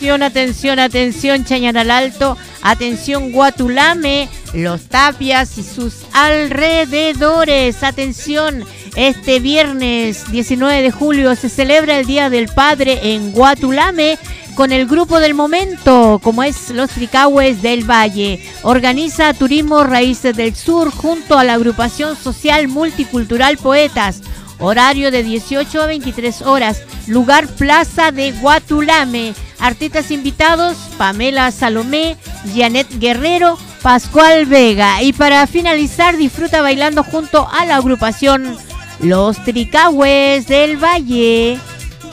atención, Chañaral Alto, atención, Guatulame, Los Tapias y sus alrededores. Atención, este viernes 19 de julio se celebra el Día del Padre en Guatulame con el grupo del momento, como es Los Tricahues del Valle. Organiza Turismo Raíces del Sur junto a la agrupación social multicultural Poetas. Horario de 18 a 23 horas. Lugar Plaza de Guatulame. Artistas invitados: Pamela Salomé, Janet Guerrero, Pascual Vega. Y para finalizar, disfruta bailando junto a la agrupación Los Tricahues del Valle.